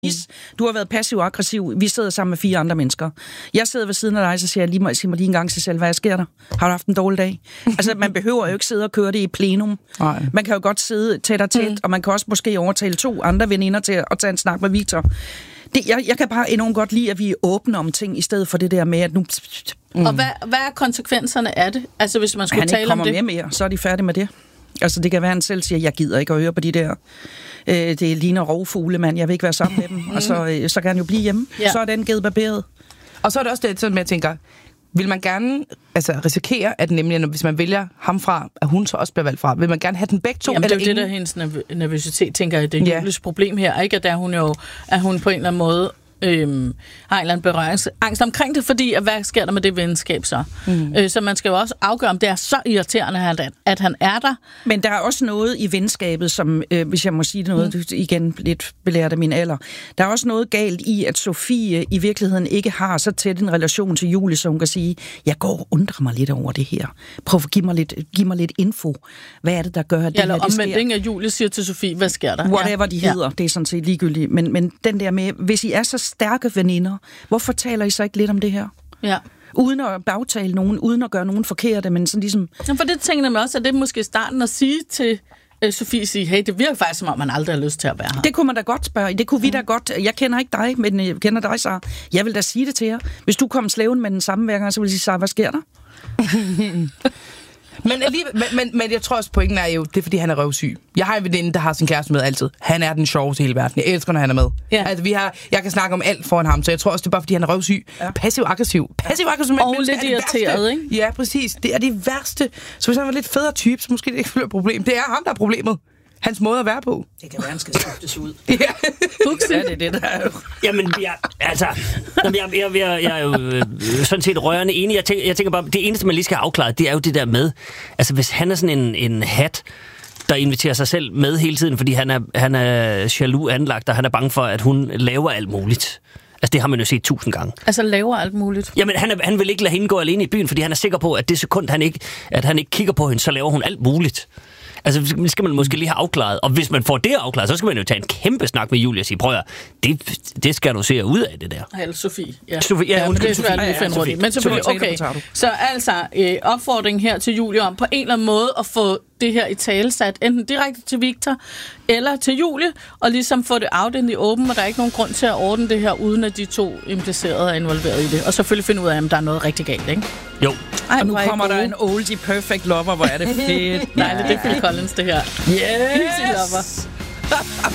Du har været passiv-aggressiv. Vi sidder sammen med 4 andre mennesker. Jeg sidder ved siden af dig, så siger jeg, sig mig lige en gang til selv, hvad sker der? Har du haft en dårlig dag? Altså, man behøver jo ikke sidde og køre det i plenum. Nej. Man kan jo godt sidde tæt og tæt, og man kan også måske overtale 2 andre veninder til at tage en snak med Victor. Jeg kan bare enormt godt lide, at vi er åbne om ting, i stedet for det der med, at nu... Og hvad er konsekvenserne af det? Altså, hvis man skulle tale om det? Han ikke kommer med mere, så er de færdige med det. Altså, det kan være, at han selv siger, jeg gider ikke at høre på de der... det ligner rovfugle, mand. Jeg vil ikke være sammen med dem. Og så kan han jo blive hjemme. Ja. Så er den givet barberet. Og så er det også det, sådan, jeg tænker... Vil man gerne risikere, at nemlig, hvis man vælger ham fra, at hun så også bliver valgt fra? Vil man gerne have den begge to? Jamen, det er jo ingen? Det, der hendes nervøsitet, tænker jeg, det er Julies problem her, ikke? At hun på en eller anden måde har en eller anden berøringsangst omkring det, fordi hvad sker der med det venskab så? Så man skal jo også afgøre, om det er så irriterende, at han er der. Men der er også noget i venskabet, som, hvis jeg må sige noget, igen lidt belært af min alder, der er også noget galt i, at Sofie i virkeligheden ikke har så tæt en relation til Julie, så hun kan sige, jeg går og undrer mig lidt over det her. Prøv at give mig lidt info. Hvad er det, der gør, at det her, det sker? Omvendt, at Julie siger til Sofie, hvad sker der? Whatever de hedder, det er sådan set ligegyldigt. Men den der med, hvis I er så stærke veninder, hvorfor taler I så ikke lidt om det her? Ja. Uden at bagtale nogen, uden at gøre nogen forkerte, men sådan ligesom... Jamen for det tænker jeg også, at det er måske starten at sige til Sofie, hey, det virker faktisk, som om man aldrig har lyst til at være her. Det kunne man da godt spørge. Det kunne vi da godt. Jeg kender ikke dig, men jeg kender dig, Sara. Jeg vil da sige det til jer. Hvis du kom slæven med den samme hver gang, så vil jeg sige, Sara, hvad sker der? Men jeg tror også, pointen er jo, det er fordi, han er røvsyg. Jeg har en veninde, der har sin kæreste med altid. Han er den sjoveste i hele verden. Jeg elsker, når han er med. Ja. Altså, jeg kan snakke om alt foran ham, så jeg tror også, det er bare, fordi han er røvsyg. Ja. Passiv-aggressiv. Og lidt irriteret, ikke? Ja, præcis. Det er det værste. Så hvis han var lidt federe type, så måske det ikke bliver et problem. Det er ham, der er problemet. Hans måde at være på. Det kan være, han skal skiftes ud. Ja. Det der er jo... Jamen, jeg er jo sådan set rørende enig. Jeg tænker bare, det eneste, man lige skal have afklaret, det er jo det der med, altså hvis han er sådan en hat, der inviterer sig selv med hele tiden, fordi han er jaloux anlagt, og han er bange for, at hun laver alt muligt. Altså, det har man jo set 1000 gange. Altså, laver alt muligt? Jamen, han vil ikke lade hende gå alene i byen, fordi han er sikker på, at det sekund, han ikke kigger på hende, så laver hun alt muligt. Altså, det skal man måske lige have afklaret. Og hvis man får det afklaret, så skal man jo tage en kæmpe snak med Julie og sige, prøv at det skal du se ud af det der. Eller Sofie. Ja. Sofie, ja, det er svært lige at finde rundt i. Men selvfølgelig, okay. Så altså, opfordring her til Julie om på en eller anden måde at få det her i tale sat, enten direkte til Victor eller til Julie, og ligesom få det out in the open, og der er ikke nogen grund til at ordne det her, uden at de 2 implicerede er involveret i det. Og selvfølgelig finde ud af, om der er noget rigtig galt, ikke? Jo. Ej, og nu kommer der en oldie perfect lover, hvor er det fedt. Nej, det er Phil Collins, det her. Yes! Easy lover.